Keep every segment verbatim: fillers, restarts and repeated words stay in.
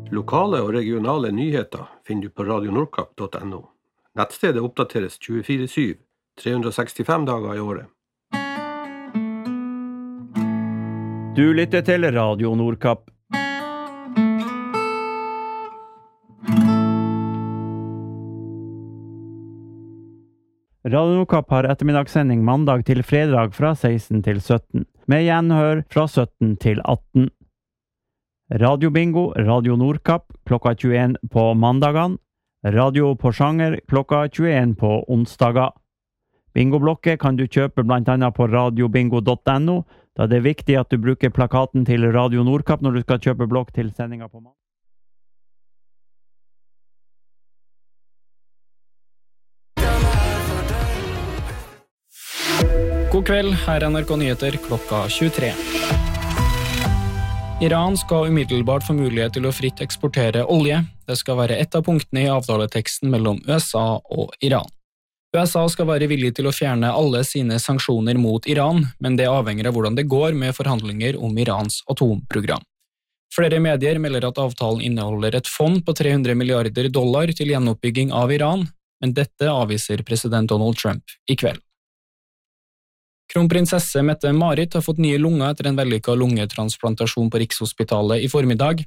Lokale og regionale nyheter finner du på radio nordkapp punktum no. Nettstedet oppdateres tjuefire syv, tre hundre og sekstifem dager i året. Du lytter til Radio Nordkapp. Radio Nordkapp har ettermiddagssending mandag til fredag fra seksten til sytten, med gjenhør fra sytten til atten. Radio Bingo, Radio Nordkapp, klokka tjueen på mandagene. Radio på sjanger, klokka tjueen på onsdager. Bingoblokket kan du kjøpe blant annet på radiobingo punktum no, da det er viktig at du bruker plakaten til Radio Nordkapp når du skal kjøpe blokk til sendinga på mandag. God kveld, her er N R K Nyheter klokka tjuetre. Iran skal umiddelbart få mulighet til å fritt eksportere olje. Det skal være et av punktene i avtaleteksten mellom U S A og Iran. U S A skal være villig til å fjerne alle sine sanksjoner mot Iran, men det avhenger av hvordan det går med forhandlinger om Irans atomprogram. Flere medier melder at avtalen inneholder et fond på tre hundre milliarder dollar til gjenoppbygging av Iran, men dette avviser president Donald Trump i kveld. Kronprinsesse Mette-Marit har fått nye lunger etter en vellykket lungetransplantasjon på Rikshospitalet i formiddag.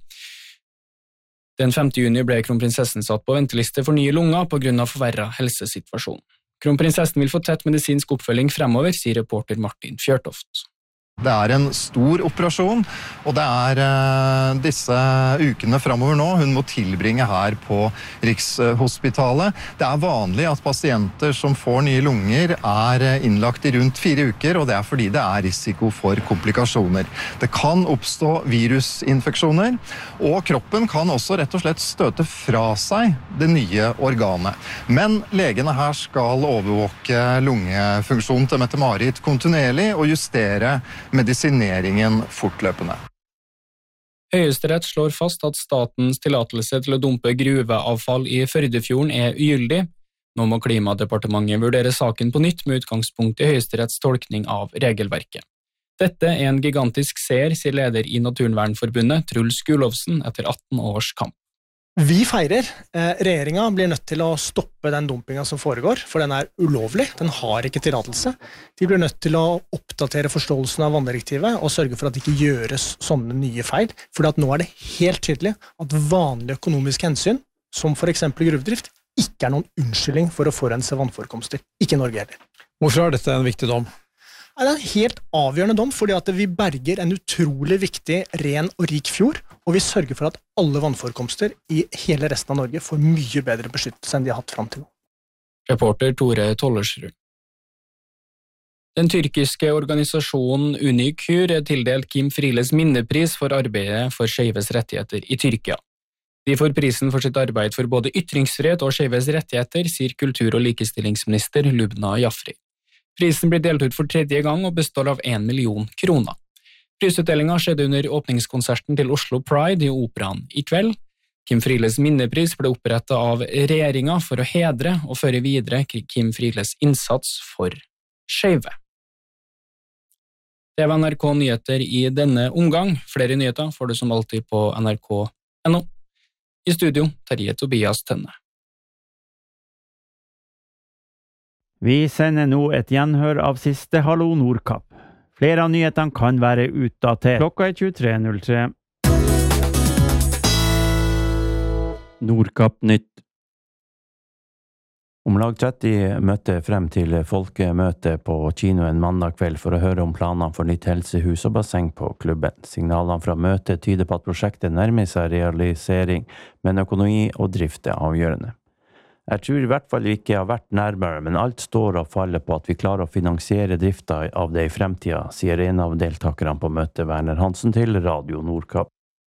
Den femte juni ble kronprinsessen satt på venteliste for nye lunger på grunn av forverret helsesituasjon. Kronprinsessen vil få tett medisinsk oppfølging fremover, sier reporter Martin Fjørtoft. Det er en stor operasjon, og det er uh, disse ukene fremover nå hun må tilbringe her på Rikshospitalet. Det er vanlig at pasienter som får nye lunger er innlagt i rundt fire uker, og det er fordi det er risiko for komplikasjoner. Det kan oppstå virusinfeksjoner, og kroppen kan også rett og slett støte fra seg det nye organet. Men legene her skal overvåke lungefunksjonen til Mette-Marit kontinuerlig og justere medisineringen fortløpende. Høyesterett slår fast at statens tillatelse til å dumpe gruveavfall i Førdefjorden er ugyldig. Nå må Klimadepartementet vurdere saken på nytt med utgangspunkt i Høyesteretts tolkning av regelverket. Dette er en gigantisk seier, sier leder i Naturvernforbundet, Truls Gulovsen, etter atten års kamp. Vi feirer. Eh, regjeringen blir nødt til å stoppe den dumpingen som foregår, for den er ulovlig, den har ikke tillatelse. De blir nødt til å oppdatere forståelsen av vanndirektivet og sørge for at det ikke gjøres sånne nye feil, for nå er det helt tydelig at vanlige økonomiske hensyn, som for eksempel gruvedrift, ikke er noen unnskyldning for å forurense vannforekomster. Ikke Norge heller. Hvorfor er dette en viktig dom? Det er en helt avgjørende dom, fordi at vi berger en utrolig viktig, ren og rik fjord, og vi sørger for at alle vannforekomster i hele resten av Norge får mye bedre beskyttelse enn de har hatt frem til nå. Reporter Tore Tollersrud. Den tyrkiske organisasjonen Unikur er tildelt Kim Frieles minnepris for arbeidet for skeives rettigheter i Tyrkia. De får prisen for sitt arbeid for både ytringsfrihet og skeives rettigheter, sier kultur- og likestillingsminister Lubna Jafri. Prisen blir delt ut for tredje gang og består av en million kroner. Prisutdelingen skjedde under åpningskonserten til Oslo Pride i Operaen i kveld. Kim Frieles minnepris ble opprettet av regjeringen for å hedre og føre videre Kim Frieles innsats for skeive. Det var N R K Nyheter i denne omgang. Flere nyheter får du som alltid på N R K punktum no. I studio, Terje Tobias Tønne. Vi sender nå et gjenhør av siste Hallo Nordkapp. Flere av nyhetene kan være utdatert. Klokka er tjuetre null tre. Nordkapp nytt. Om lag tretti møtte frem til folkemøte på kinoen mandag kveld for å høre om planene for nytt helsehus og basseng på klubben. Signalene fra møtet tyder på at prosjektet nærmer seg realisering, men økonomi og drift er avgjørende. Jeg tror i hvert fall vi ikke har vært nærmere, men alt står og faller på at vi klarer å finansiere drifta av det i fremtiden, sier en av deltakerne på møtet, Werner Hansen, til Radio Nordkapp.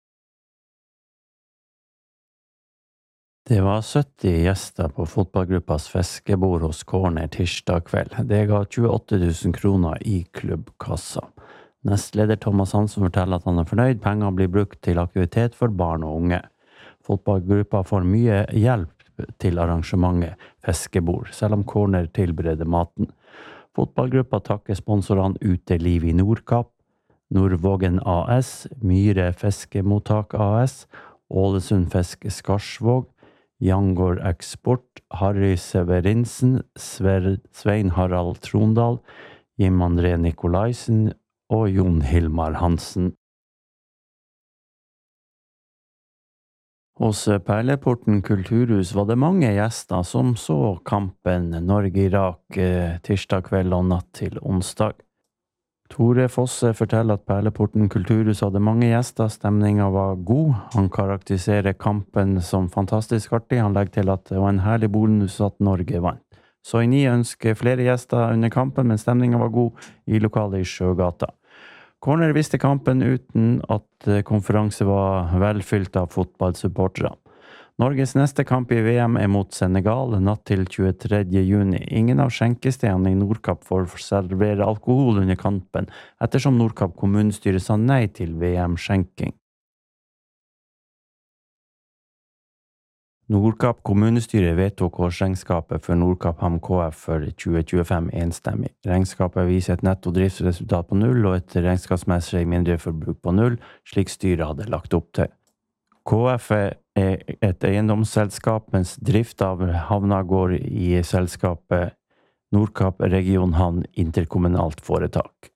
Det var sytti gjester på fotballgruppas fiskebord hos Corner tirsdag kveld. Det ga tjueåtte tusen kroner i klubbkassa. Nestleder Thomas Hansen forteller at han er fornøyd. Pengene blir brukt til aktivitet for barn og unge. Fotballgruppa får mye hjelp til arrangementet fiskebord, selv om Corner tilbereder maten. Fotballgruppa takker sponsorene Uteliv i Nordkapp, Nordvågen A S, Myre Fiskemottak A S Ålesund Fisk Skarsvåg, Jangård Eksport, Harry Severinsen, Sver, Svein Harald Trondal, Jim André Nikolaisen og Jon Hilmar Hansen. Hos Perleporten kulturhus var det mange gjester som så kampen Norge-Irak tirsdag kveld og natt til onsdag. Tore Fosse forteller at Perleporten kulturhus hadde mange gjester, stemningen var god. Han karakteriserer kampen som fantastisk artig. Han legger til at det var en herlig bonus at Norge vant. Så i ni ønsker flere gjester under kampen, men stemningen var god i lokalet i Sjøgata. Corner visste kampen uten at konferanse var velfylt av fotballsupportere. Norges neste kamp i V M er mot Senegal, natt til tjuetredje juni. Ingen av skjenkestedene i Nordkapp får servere alkohol under kampen, ettersom Nordkapp kommunestyre sa nei til V M-skjenking. Nordkapp kommunestyre vedtok årsregnskapet for Nordkapp Ham K F for tjue tjuefem enstemmig. Regnskapet viser et netto driftsresultat på null og et regnskapsmessig mindreforbruk på null, slik styret hadde lagt opp til. K F er et eiendomsselskap, mens drift av havna går i selskapet Nordkapp Region Havn interkommunalt foretak.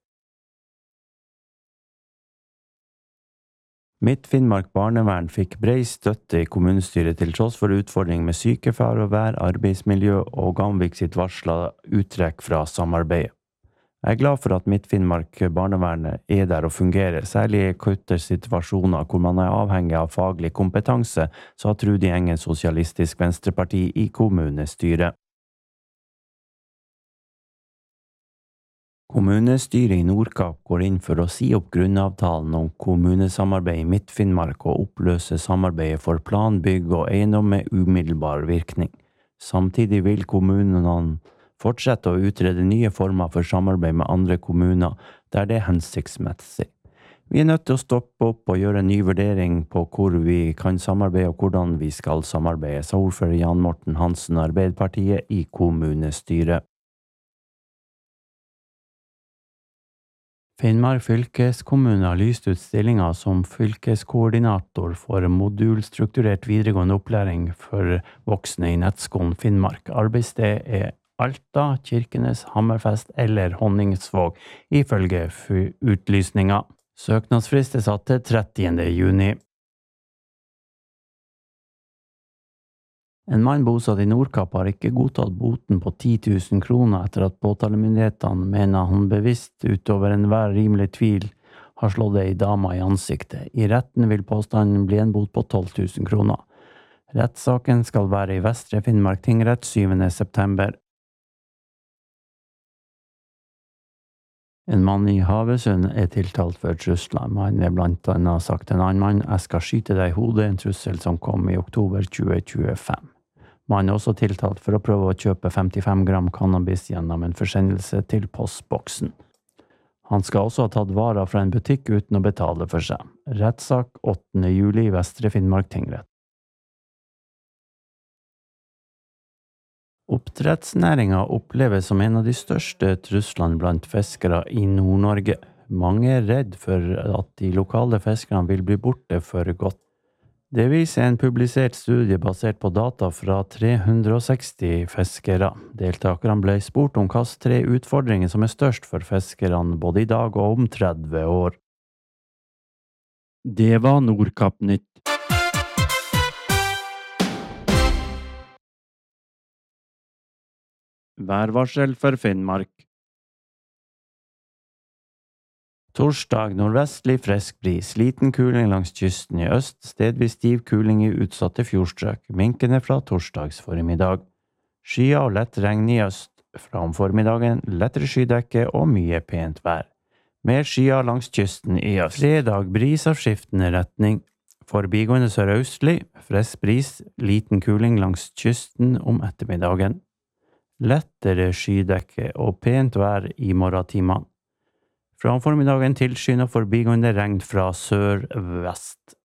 Midt-Finnmark barnevern fikk bred støtte i kommunestyret til tross for utfordring med sykefravær, arbeidsmiljø og Gamvik sitt varsla uttrekk fra samarbeidet. Jeg er glad for at Midt-Finnmark barnevernet er der og fungerer, særlig i akutte situasjoner hvor man er avhengig av faglig kompetanse, sa Trude Engen Sosialistisk Venstreparti i kommunestyret. Kommunestyret i Nordkapp går inn for å si opp grunnavtalen om kommunesamarbeid i Midt-Finnmark og oppløse samarbeidet for plan, bygg og eiendom med umiddelbar virkning. Samtidig vil kommunene fortsette å utrede nye former for samarbeid med andre kommuner der det er hensiktsmessig. Vi er nødt til å stoppe opp og gjøre en ny vurdering på hvor vi kan samarbeide og hvordan vi skal samarbeide, sa ordfører Jan Morten Hansen Arbeiderpartiet i kommunestyret. Finnmark fylkeskommune har lyst ut stillinger som fylkeskoordinator for modulstrukturert videregående opplæring for voksne i nettskolen Finnmark. Arbeidssted er Alta, Kirkenes, Hammerfest eller Honningsvåg, ifølge utlysninga. Søknadsfrist er satt til trettiende juni. En mann bosatt i Nordkapp har ikke godtatt boten på ti tusen kroner etter at påtalemyndighetene mener han bevisst utover enhver rimelig tvil har slått ei dame i ansiktet. I retten vil påstanden bli en bot på tolv tusen kroner. Rettssaken skal være i Vestre Finnmark tingrett syvende september. En mann i Havøysund er tiltalt for trusler. Mannen er blant annet sagt til en annen mann, jeg skal skyte deg i hodet, en trussel som kom i oktober tjue tjuefem. Mannen er også tiltalt for å prøve å kjøpe femtifem gram cannabis gjennom en forsendelse til postboksen. Han skal også ha tatt varer fra en butikk uten å betale for seg. Rettssak åttende juli i Vestre Finnmark tingrett. Oppdrettsnæringa oppleves som en av de største truslene blant fiskere i Nord-Norge. Mange er redd for at de lokale fiskerne vil bli borte for godt. Det viser en publisert studie basert på data fra tre hundre og seksti fiskere. Deltakerne ble spurt om hvilke tre utfordringer som er størst for fiskerne både i dag og om tretti år. Det var Nordkapp Nytt. Værvarsel for Finnmark. Torsdag nordvestlig frisk bris, liten kuling langs kysten i øst, stedvis stiv kuling i utsatte fjordstrøk, minkende fra torsdags formiddag. Skyer og lett regn i øst, fra om formiddagen lettere skydekke og mye pent vær. Mer skyer langs kysten i øst. Fredag bris av skiftende retning. Forbigående sørøstlig, frisk bris, liten kuling langs kysten om ettermiddagen. Lettere skydekke og pent vær i morgentimene. Fra formiddagen tilskyende forbigående regn fra sør-vest.